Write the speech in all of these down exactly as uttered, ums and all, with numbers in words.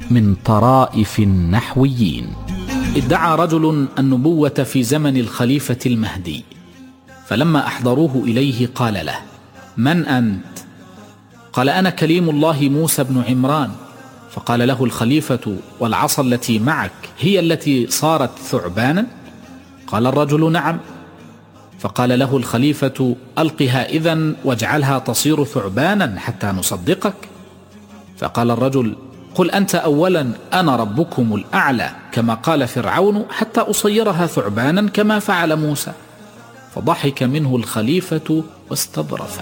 من طرائف النحويين. ادعى رجل النبوة في زمن الخليفة المهدي، فلما أحضروه إليه قال له: من أنت؟ قال: أنا كليم الله موسى بن عمران. فقال له الخليفة: والعصا التي معك هي التي صارت ثعبانا؟ قال الرجل: نعم. فقال له الخليفة: ألقها إذن واجعلها تصير ثعبانا حتى نصدقك. فقال الرجل: قل أنت أولا أنا ربكم الأعلى كما قال فرعون حتى أصيرها ثعبانا كما فعل موسى. فضحك منه الخليفة واستظرفه.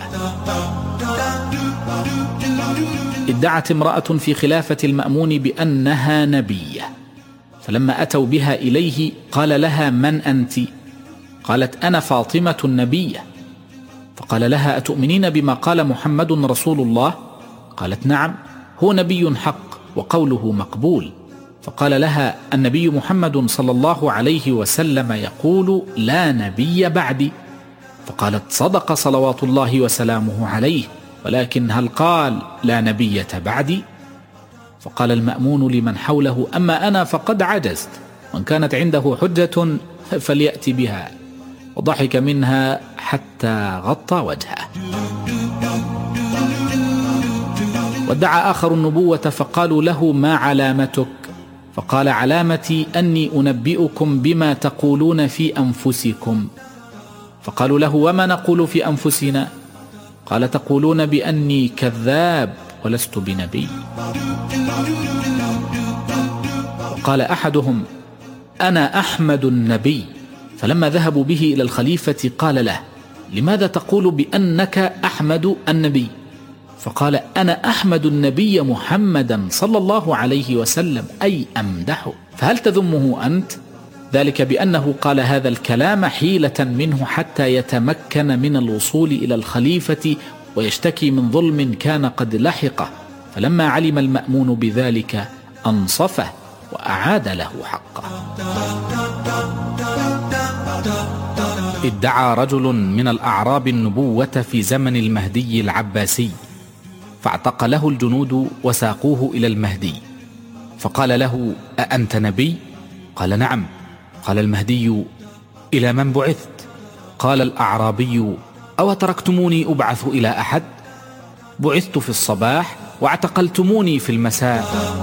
ادعت امرأة في خلافة المأمون بأنها نبية، فلما أتوا بها إليه قال لها: من أنت؟ قالت: أنا فاطمة النبية. فقال لها: أتؤمنين بما قال محمد رسول الله؟ قالت: نعم، هو نبي حق وقوله مقبول. فقال لها: النبي محمد صلى الله عليه وسلم يقول: لا نبي بعدي. فقالت: صدق صلوات الله وسلامه عليه، ولكن هل قال لا نبية بعدي؟ فقال المأمون لمن حوله: أما أنا فقد عجزت، وإن كانت عنده حجة فليأتي بها. وضحك منها حتى غطى وجهه. وادعى آخر النبوة فقالوا له: ما علامتك؟ فقال: علامتي أني أنبئكم بما تقولون في أنفسكم. فقالوا له: وما نقول في أنفسنا؟ قال: تقولون بأني كذاب ولست بنبي. وقال أحدهم: أنا أحمد النبي. فلما ذهبوا به إلى الخليفة قال له: لماذا تقول بأنك أحمد النبي؟ فقال: أنا أحمد النبي محمدا صلى الله عليه وسلم، أي أمدحه. فهل تذمه أنت؟ ذلك بأنه قال هذا الكلام حيلة منه حتى يتمكن من الوصول إلى الخليفة ويشتكي من ظلم كان قد لحقه. فلما علم المأمون بذلك أنصفه وأعاد له حقه. ادعى رجل من الأعراب النبوة في زمن المهدي العباسي، فاعتقله الجنود وساقوه إلى المهدي، فقال له: أأنت نبي؟ قال: نعم. قال المهدي: إلى من بعثت؟ قال الأعرابي: أو تركتموني أبعث إلى أحد؟ بعثت في الصباح واعتقلتموني في المساء.